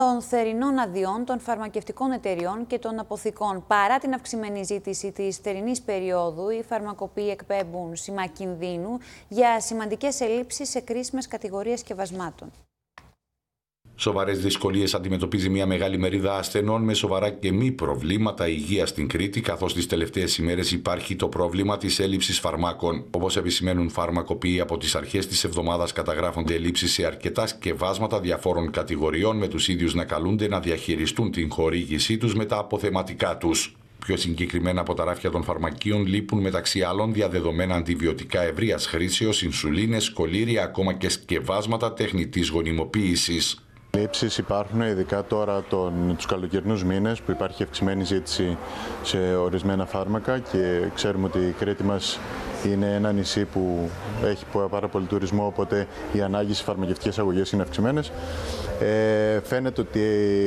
Των θερινών αδειών των φαρμακευτικών εταιριών και των αποθηκών. Παρά την αυξημένη ζήτηση της θερινής περίοδου, οι φαρμακοποιοί εκπέμπουν σήμα κινδύνου για σημαντικές ελλείψεις σε κρίσιμες κατηγορίες σκευασμάτων. Σοβαρές δυσκολίες αντιμετωπίζει μια μεγάλη μερίδα ασθενών με σοβαρά και μη προβλήματα υγείας στην Κρήτη, καθώς τις τελευταίες ημέρες υπάρχει το πρόβλημα της έλλειψης φαρμάκων. Όπως επισημαίνουν φαρμακοποιοί, από τις αρχές της εβδομάδας καταγράφονται ελλείψεις σε αρκετά σκευάσματα διαφόρων κατηγοριών, με τους ίδιους να καλούνται να διαχειριστούν την χορήγησή τους με τα αποθεματικά τους. Πιο συγκεκριμένα, από τα ράφια των φαρμακείων λείπουν μεταξύ άλλων διαδεδομένα αντιβιωτικά ευρείας χρήσεως, ινσουλίνες, κολλήρια, ακόμα και σκευάσματα τεχνητής γονιμοποίησης. Λήψεις υπάρχουν ειδικά τώρα τους καλοκαιρινούς μήνες που υπάρχει αυξημένη ζήτηση σε ορισμένα φάρμακα και ξέρουμε ότι η Κρήτη μας είναι ένα νησί που έχει πάρα πολύ τουρισμό, οπότε οι ανάγκες στις φαρμακευτικές αγωγές είναι αυξημένες. Φαίνεται ότι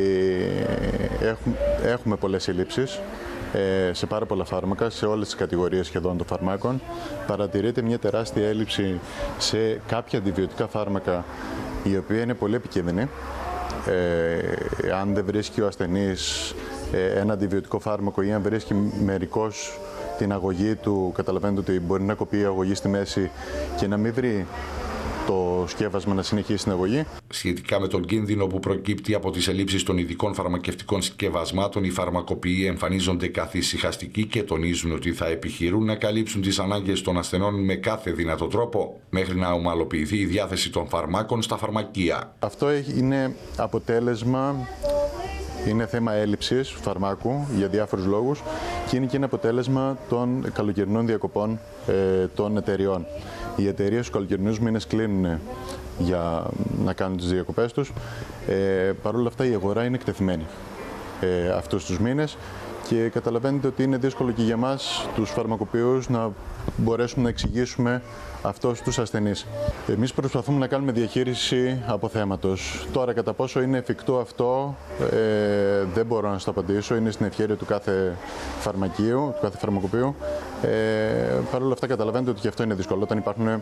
έχουμε πολλές ελλείψεις σε πάρα πολλά φάρμακα, σε όλες τις κατηγορίες σχεδόν των φαρμάκων. Παρατηρείται μια τεράστια έλλειψη σε κάποια αντιβιωτικά φάρμακα, η οποία είναι πολύ επικίνδυνη. Αν δεν βρίσκει ο ασθενής ένα αντιβιωτικό φάρμακο ή αν βρίσκει μερικώς την αγωγή του, καταλαβαίνετε ότι μπορεί να κοπεί η αγωγή στη μέση και να μην βρει το σκεύασμα να συνεχίσει την αγωγή. Σχετικά με τον κίνδυνο που προκύπτει από τις ελλείψεις των ειδικών φαρμακευτικών σκευασμάτων, οι φαρμακοποιοί εμφανίζονται καθησυχαστικοί και τονίζουν ότι θα επιχειρούν να καλύψουν τις ανάγκες των ασθενών με κάθε δυνατό τρόπο, μέχρι να ομαλοποιηθεί η διάθεση των φαρμάκων στα φαρμακεία. Αυτό είναι αποτέλεσμα. Είναι θέμα έλλειψης φαρμάκου για διάφορους λόγους και είναι και ένα αποτέλεσμα των καλοκαιρινών διακοπών των εταιριών. Οι εταιρείες στους καλοκαιρινούς μήνες κλείνουν για να κάνουν τις διακοπές τους. Παρ' όλα αυτά η αγορά είναι εκτεθειμένη αυτούς τους μήνες και καταλαβαίνετε ότι είναι δύσκολο και για μας τους φαρμακοποιούς να μπορέσουμε να εξηγήσουμε αυτό στους ασθενείς. Εμείς προσπαθούμε να κάνουμε διαχείριση αποθέματος. Τώρα, κατά πόσο είναι εφικτό αυτό, δεν μπορώ να σας το απαντήσω. Είναι στην ευχέρεια του κάθε φαρμακείου, του κάθε φαρμακοποιού. Παρ' όλα αυτά, καταλαβαίνετε ότι και αυτό είναι δύσκολο όταν υπάρχουν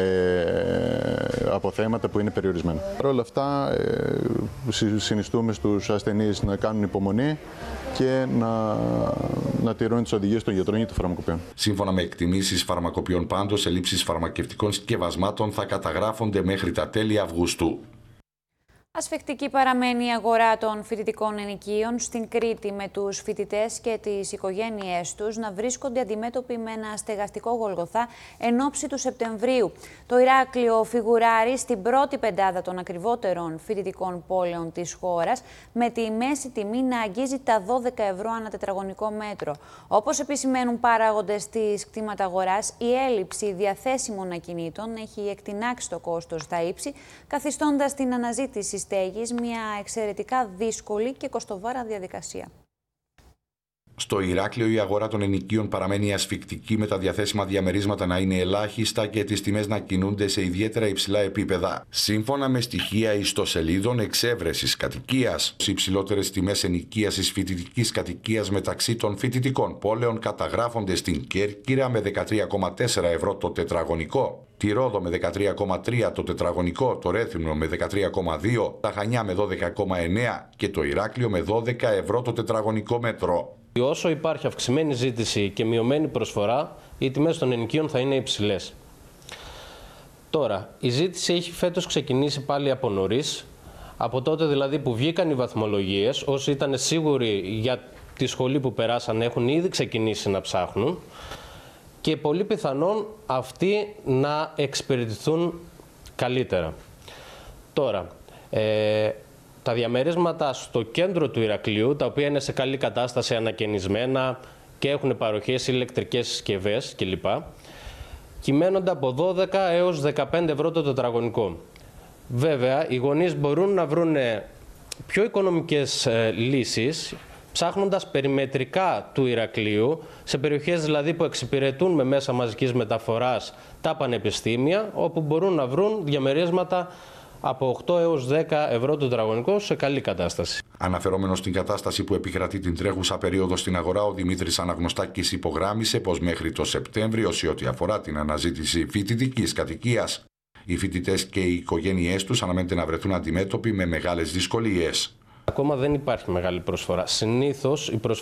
αποθέματα που είναι περιορισμένα. Παρ' όλα αυτά, συνιστούμε στους ασθενείς να κάνουν υπομονή και να τηρούν τις οδηγίες των γιατρών και των φαρμακοποιών. Σύμφωνα με εκτιμήσεις φαρμακοποιών, πάντως, ελλείψεις φαρμακευτικών σκευασμάτων θα καταγράφονται μέχρι τα τέλη Αυγούστου. Ασφικτική παραμένει η αγορά των φοιτητικών ενοικίων στην Κρήτη, με τους φοιτητές και τις οικογένειές τους να βρίσκονται αντιμέτωποι με ένα στεγαστικό γολγοθά εν ώψη του Σεπτεμβρίου. Το Ηράκλειο φιγουράρει στην πρώτη πεντάδα των ακριβότερων φοιτητικών πόλεων της χώρας, με τη μέση τιμή να αγγίζει τα 12 ευρώ ανά τετραγωνικό μέτρο. Όπως επισημαίνουν παράγοντες της κτήματα αγοράς, η έλλειψη διαθέσιμων ακινήτων έχει εκτινάξει το κόστος στα ύψη, καθιστώντας την αναζήτηση στέγης μια εξαιρετικά δύσκολη και κοστοβάρα διαδικασία. Στο Ηράκλειο η αγορά των ενοικίων παραμένει ασφικτική, με τα διαθέσιμα διαμερίσματα να είναι ελάχιστα και τις τιμές να κινούνται σε ιδιαίτερα υψηλά επίπεδα. Σύμφωνα με στοιχεία ιστοσελίδων εξέβρεσης κατοικίας, οι υψηλότερες τιμές ενοικίασης φοιτητικής κατοικίας μεταξύ των φοιτητικών πόλεων καταγράφονται στην Κέρκυρα με 13,4 ευρώ το τετραγωνικό, τη Ρόδο με 13,3 το τετραγωνικό, το Ρέθυμνο με 13,2, τα Χανιά με 12,9 και το Ηράκλειο με 12 ευρώ το τετραγωνικό μέτρο. Όσο υπάρχει αυξημένη ζήτηση και μειωμένη προσφορά, οι τιμές των ενοικίων θα είναι υψηλές. Τώρα, η ζήτηση έχει φέτος ξεκινήσει πάλι από νωρίς, από τότε δηλαδή που βγήκαν οι βαθμολογίες. Όσοι ήταν σίγουροι για τη σχολή που περάσαν έχουν ήδη ξεκινήσει να ψάχνουν και πολύ πιθανόν αυτοί να εξυπηρετηθούν καλύτερα. Τώρα, τα διαμερίσματα στο κέντρο του Ηρακλείου, τα οποία είναι σε καλή κατάσταση, ανακαινισμένα και έχουν παροχές, ηλεκτρικές συσκευές κλπ, κυμαίνονται από 12 έως 15 ευρώ το τετραγωνικό. Βέβαια, οι γονείς μπορούν να βρουν πιο οικονομικές λύσεις, ψάχνοντας περιμετρικά του Ηρακλείου, σε περιοχές δηλαδή που εξυπηρετούν με μέσα μαζικής μεταφοράς τα πανεπιστήμια, όπου μπορούν να βρουν διαμερίσματα από 8 έως 10 ευρώ το τετραγωνικό σε καλή κατάσταση. Αναφερόμενος στην κατάσταση που επικρατεί την τρέχουσα περίοδο στην αγορά, ο Δημήτρης Αναγνωστάκης υπογράμμισε πως μέχρι το Σεπτέμβριο, σε ό,τι αφορά την αναζήτηση φοιτητικής κατοικίας, οι φοιτητές και οι οικογένειές τους αναμένεται να βρεθούν αντιμέτωποι με μεγάλες δυσκολίες. Ακόμα δεν υπάρχει μεγάλη προσφορά. Συνήθως η προσφορά